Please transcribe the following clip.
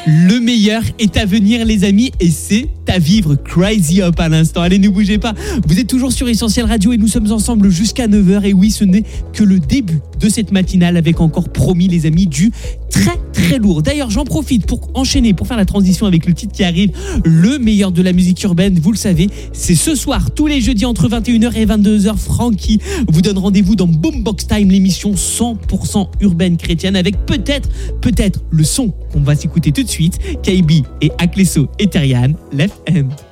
Le meilleur est à venir les amis et c'est à vivre. Crazy Up à l'instant. Allez, ne bougez pas. Vous êtes toujours sur Essentiel Radio et nous sommes ensemble jusqu'à 9h. Et oui, ce n'est que le début de cette matinale avec encore promis les amis du très lourd. D'ailleurs, j'en profite pour enchaîner, pour faire la transition avec le titre qui arrive. Le meilleur de la musique urbaine, vous le savez, c'est ce soir, tous les jeudis entre 21h et 22h. Francky vous donne rendez-vous dans Boombox Time, l'émission 100% urbaine chrétienne avec peut-être le son qu'on va s'écouter tout de suite. KB et Akleso et Terian, Left Hand.